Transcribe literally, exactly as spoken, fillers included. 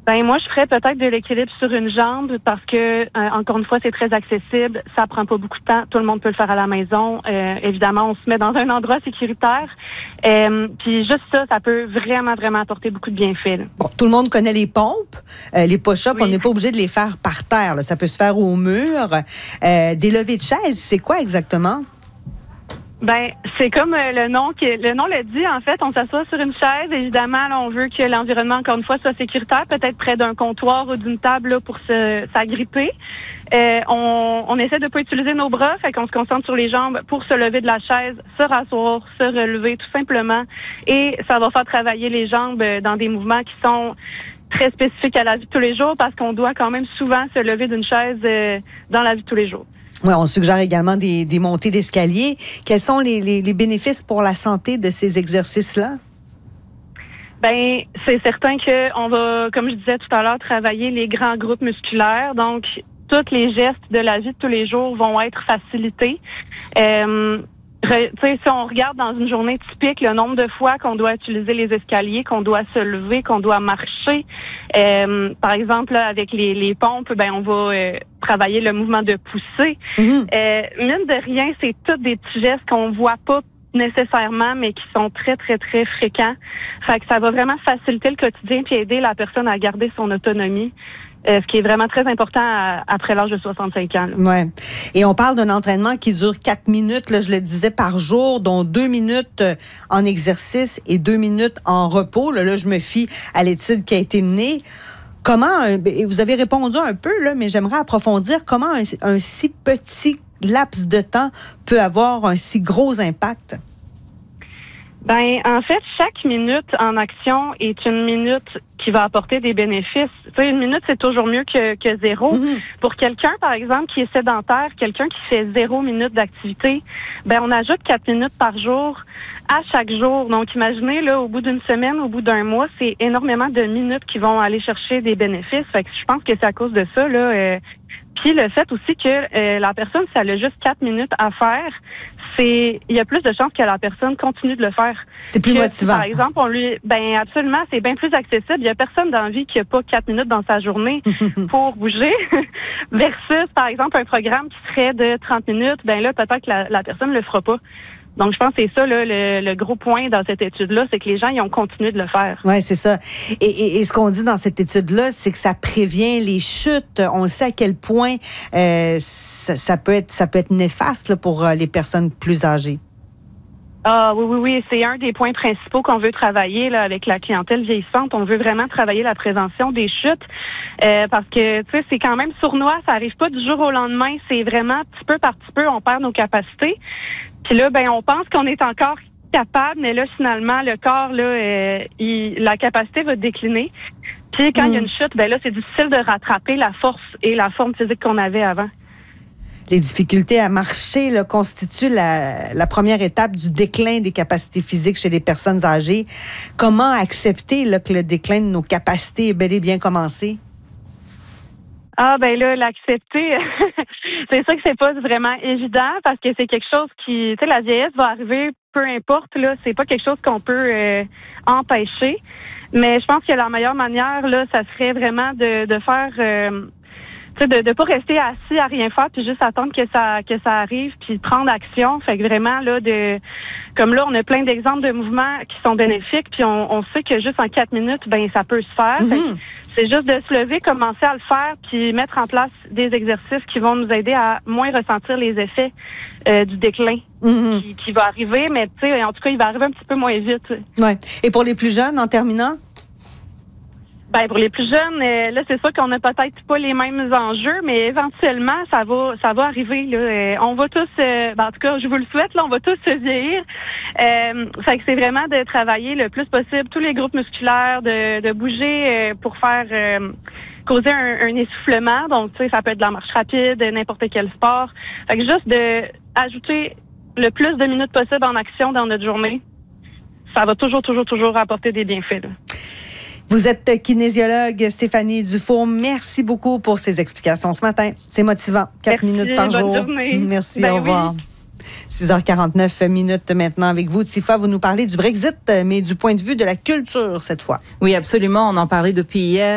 Ben moi, je ferais peut-être de l'équilibre sur une jambe parce que, euh, encore une fois, c'est très accessible. Ça prend pas beaucoup de temps. Tout le monde peut le faire à la maison. Euh, évidemment, on se met dans un endroit sécuritaire. Euh, puis juste ça, ça peut vraiment, vraiment apporter beaucoup de bienfaits. Là. Bon, tout le monde connaît les pompes, euh, les push-ups. Oui. On n'est pas obligé de les faire par terre. Là. Ça peut se faire au mur. Euh, des levées de chaises, c'est quoi exactement? Ben, c'est comme euh, le nom que le nom le dit. En fait, on s'assoit sur une chaise. Évidemment, là, on veut que l'environnement, encore une fois, soit sécuritaire, peut-être près d'un comptoir ou d'une table là, pour se s'agripper. Euh, on, on essaie de pas utiliser nos bras, fait qu'on se concentre sur les jambes pour se lever de la chaise, se rasseoir, se relever, tout simplement. Et ça va faire travailler les jambes dans des mouvements qui sont très spécifiques à la vie de tous les jours, parce qu'on doit quand même souvent se lever d'une chaise euh, dans la vie de tous les jours. Oui, on suggère également des, des montées d'escalier. Quels sont les, les, les bénéfices pour la santé de ces exercices-là? Ben, c'est certain qu'on va, comme je disais tout à l'heure, travailler les grands groupes musculaires. Donc, tous les gestes de la vie de tous les jours vont être facilités. Euh, Tu sais, si on regarde dans une journée typique, le nombre de fois qu'on doit utiliser les escaliers, qu'on doit se lever, qu'on doit marcher, euh, par exemple là, avec les, les pompes, ben on va euh, travailler le mouvement de poussée. Mm-hmm. Euh, mine de rien, c'est tous des petits gestes qu'on voit pas nécessairement, mais qui sont très, très, très fréquents. Fait que ça va vraiment faciliter le quotidien puis aider la personne à garder son autonomie. Euh, ce qui est vraiment très important à, après l'âge de soixante-cinq ans. Oui. Et on parle d'un entraînement qui dure quatre minutes, là, je le disais, par jour, dont deux minutes en exercice et deux minutes en repos. Là, là je me fie à l'étude qui a été menée. Comment, vous avez répondu un peu, là, mais j'aimerais approfondir, comment un, un si petit laps de temps peut avoir un si gros impact? Ben, en fait, chaque minute en action est une minute qui va apporter des bénéfices. Tu sais, une minute, c'est toujours mieux que, que zéro. Mm-hmm. Pour quelqu'un, par exemple, qui est sédentaire, quelqu'un qui fait zéro minute d'activité, ben, on ajoute quatre minutes par jour à chaque jour. Donc, imaginez, là, au bout d'une semaine, au bout d'un mois, c'est énormément de minutes qui vont aller chercher des bénéfices. Fait que je pense que c'est à cause de ça, là. Euh, Puis le fait aussi que euh, la personne, si elle a juste quatre minutes à faire, c'est il y a plus de chances que la personne continue de le faire. C'est plus que, motivant. Par exemple, on lui, ben absolument, c'est bien plus accessible. Il y a personne dans la vie qui a pas quatre minutes dans sa journée pour bouger, versus par exemple un programme qui serait de trente minutes. Ben là, peut-être que la, la personne le fera pas. Donc, je pense que c'est ça, là, le, le gros point dans cette étude-là, c'est que les gens, ils ont continué de le faire. Oui, c'est ça. Et, et, et ce qu'on dit dans cette étude-là, c'est que ça prévient les chutes. On sait à quel point euh, ça, ça, peut être, ça peut être néfaste là, pour les personnes plus âgées. Ah oui, oui, oui. C'est un des points principaux qu'on veut travailler là, avec la clientèle vieillissante. On veut vraiment travailler la prévention des chutes euh, parce que, tu sais, c'est quand même sournois. Ça arrive pas du jour au lendemain. C'est vraiment petit peu par petit peu, on perd nos capacités. Puis là, ben, on pense qu'on est encore capable, mais là, finalement, le corps, là, euh, il, la capacité va décliner. Puis quand mmh. il y a une chute, ben là, c'est difficile de rattraper la force et la forme physique qu'on avait avant. Les difficultés à marcher là, constituent la, la première étape du déclin des capacités physiques chez les personnes âgées. Comment accepter là, que le déclin de nos capacités est bel et bien commencé? Ah ben là, l'accepter, c'est sûr que c'est pas vraiment évident parce que c'est quelque chose qui, tu sais, la vieillesse va arriver, peu importe, là, c'est pas quelque chose qu'on peut euh, empêcher. Mais je pense que la meilleure manière, là, ça serait vraiment de, de faire... Euh, de ne pas rester assis à rien faire puis juste attendre que ça que ça arrive puis prendre action. Fait que vraiment là de comme là on a plein d'exemples de mouvements qui sont bénéfiques puis on, on sait que juste en quatre minutes ben ça peut se faire. Mm-hmm. Fait que c'est juste de se lever, commencer à le faire puis mettre en place des exercices qui vont nous aider à moins ressentir les effets euh, du déclin mm-hmm. qui, qui va arriver, mais tu sais en tout cas il va arriver un petit peu moins vite. Ouais. Et pour les plus jeunes, en terminant? Ben pour les plus jeunes, euh, là c'est sûr qu'on n'a peut-être pas les mêmes enjeux, mais éventuellement ça va ça va arriver là. Euh, on va tous, euh, ben, en tout cas je vous le souhaite, là on va tous se vieillir. Euh, fait que c'est vraiment de travailler le plus possible tous les groupes musculaires, de, de bouger euh, pour faire euh, causer un, un essoufflement. Donc tu sais ça peut être de la marche rapide, n'importe quel sport. Fait que juste de ajouter le plus de minutes possible en action dans notre journée, ça va toujours toujours toujours apporter des bienfaits là. Vous êtes kinésiologue Stéphanie Dufour. Merci beaucoup pour ces explications ce matin. C'est motivant. Quatre Merci, minutes par bonne jour. Journée. Merci, ben au revoir. Oui. six heures quarante-neuf minutes maintenant avec vous. Tifa, vous nous parlez du Brexit, mais du point de vue de la culture cette fois. Oui, absolument. On en parlait depuis hier.